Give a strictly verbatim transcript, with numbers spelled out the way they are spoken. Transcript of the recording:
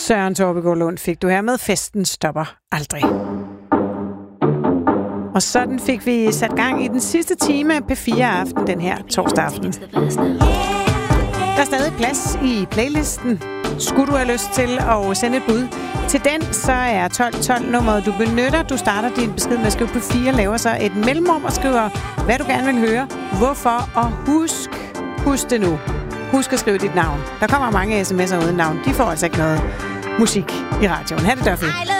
Søren Torbegaard Lund fik du her med Festen stopper aldrig. Og sådan fik vi sat gang i den sidste time af P fire Aften den her torsdag aften. Der er stadig plads i playlisten. Skulle du have lyst til at sende et bud til den, så er tolv tolv nummeret, du benytter. Du starter din besked med at skrive P fire, laver så et mellemrum og skriver, hvad du gerne vil høre, hvorfor, og husk, husk det nu. Husk at skrive dit navn. Der kommer mange sms'er uden navn. De får altså ikke noget musik i radioen. Ha' det, Duffy.